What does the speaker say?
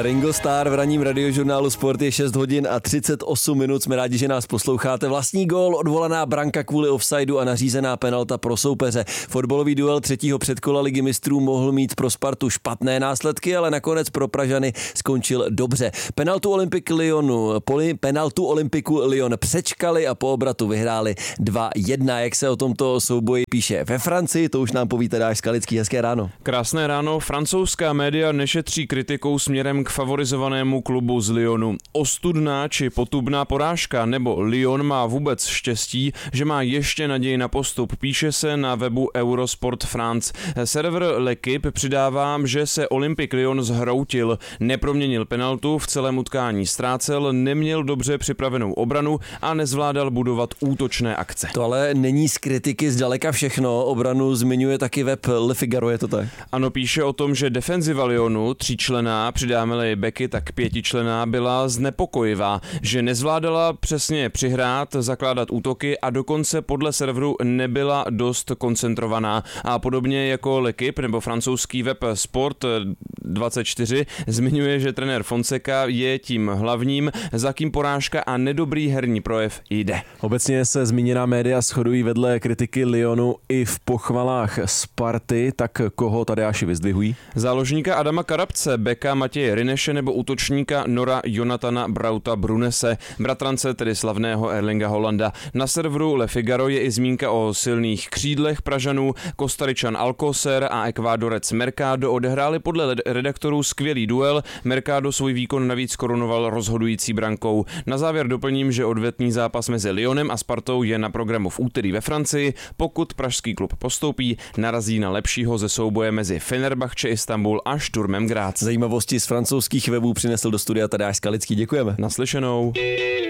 Ringo Starr v ranním radiožurnálu Sport je 6 hodin a 38 minut. Jsme rádi, že nás posloucháte. Vlastní gól, odvolaná branka kvůli offsideu a nařízená penalta pro soupeře. Fotbalový duel třetího předkola Ligy mistrů mohl mít pro Spartu špatné následky, ale nakonec pro Pražany skončil dobře. Penaltu Olympiku Lyon přečkali a po obratu vyhráli 2-1. Jak se o tomto souboji píše ve Francii, to už nám poví Tadáš Skalický. Hezké ráno. Krásné ráno. Francouzská média nešetří kritikou směrem k favorizovanému klubu z Lyonu. Ostudná či potubná porážka, nebo Lyon má vůbec štěstí, že má ještě naději na postup, píše se na webu Eurosport France. Server L'Equipe přidává, že se Olympique Lyon zhroutil, neproměnil penaltu, v celém utkání ztrácel, neměl dobře připravenou obranu a nezvládal budovat útočné akce. To ale není z kritiky zdaleka všechno, obranu zmiňuje taky web Le Figaro, je to tak? Ano, píše o tom, že defenziva Lyonu, tříčlenná, přidáme-li beky, tak pětičlenná, byla znepokojivá, že nezvládala přesně přihrát, zakládat útoky a dokonce podle serveru nebyla dost koncentrovaná. A podobně jako L'Equipe nebo francouzský web Sport24 zmiňuje, že trenér Fonseca je tím hlavním, za kým porážka a nedobrý herní projev jde. Obecně se zmíněná média shodují vedle kritiky Lyonu i v pochvalách Sparty, tak koho Tadeáši vyzdvihují? Záložníka Adama Karabce, beka Matěje Rineše nebo útočníka Nora Jonathana Brauta Brunese, bratrance tedy slavného Erlinga Holanda. Na serveru Le Figaro je i zmínka o silných křídlech Pražanů. Kostaričan Alcocer a Ekvádorec Mercado odehráli podle redaktorů skvělý duel. Mercado svůj výkon navíc korunoval rozhodující brankou. Na závěr doplním, že odvetný zápas mezi Lyonem a Spartou je na programu v úterý ve Francii. Pokud pražský klub postoupí, narazí na lepšího ze souboje mezi Fenerbahce Istanbul a Sturmem Graz. Zajímavosti z francouzských webů přinesl do studia Tadáš Skalický. Děkujeme. Naslyšenou.